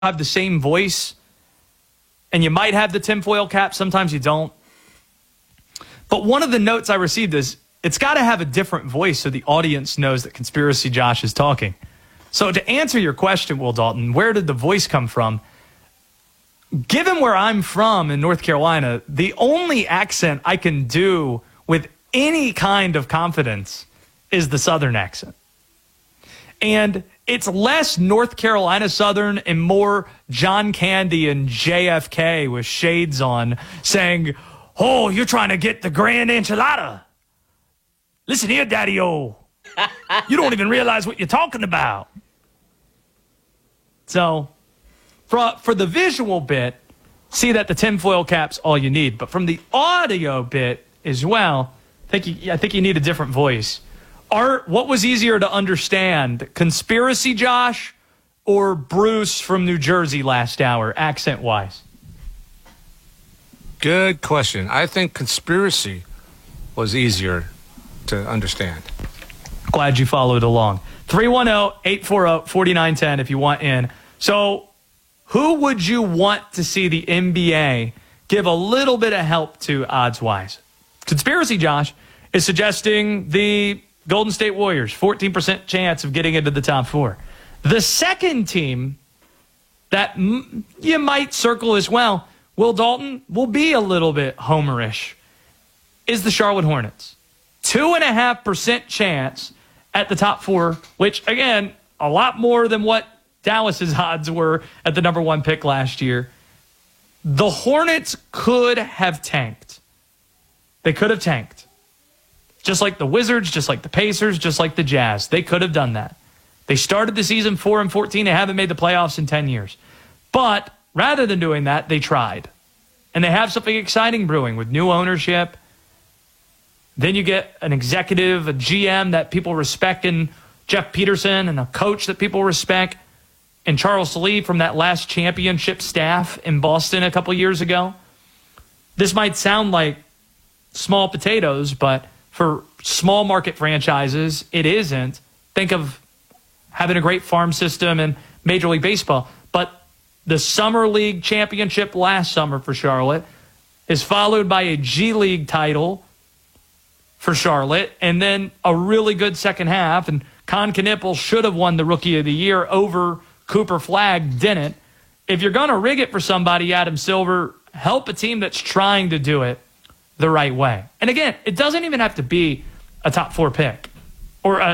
have the same voice, and you might have the tinfoil cap. Sometimes you don't. But one of the notes I received is it's got to have a different voice so the audience knows that Conspiracy Josh is talking. So to answer your question, Will Dalton, where did the voice come from? Given where I'm from in North Carolina, the only accent I can do with any kind of confidence is the Southern accent. And it's less North Carolina Southern and more John Candy and JFK with shades on saying, "Oh, you're trying to get the grand enchilada. Listen here, Daddy-O. You don't even realize what you're talking about." So for the visual bit, see that the tinfoil cap's all you need. But from the audio bit as well, I think you need a different voice. Art, what was easier to understand, Conspiracy Josh or Bruce from New Jersey last hour, accent-wise? Good question. I think Conspiracy was easier to understand. Glad you followed along. 310-840-4910 if you want in. So who would you want to see the NBA give a little bit of help to odds-wise? Conspiracy Josh is suggesting the Golden State Warriors, 14% chance of getting into the top four. The second team that you might circle as well, Will Dalton, will be a little bit homerish, is the Charlotte Hornets. 2.5% chance at the top four, which, again, a lot more than what Dallas's odds were at the number one pick last year. The Hornets could have tanked. They could have tanked. Just like the Wizards, just like the Pacers, just like the Jazz. They could have done that. They started the season 4-14. They haven't made the playoffs in 10 years. But rather than doing that, they tried. And they have something exciting brewing with new ownership. Then you get an executive, a GM that people respect in Jeff Peterson, and a coach that people respect in Charles Lee from that last championship staff in Boston a couple years ago. This might sound like small potatoes, but for small market franchises, it isn't. Think of having a great farm system in Major League Baseball. But the Summer League championship last summer for Charlotte is followed by a G League title for Charlotte, and then a really good second half. And Con Knippel should have won the Rookie of the Year over Cooper Flagg, didn't. If you're going to rig it for somebody, Adam Silver, help a team that's trying to do it the right way. And again, it doesn't even have to be a top four pick or a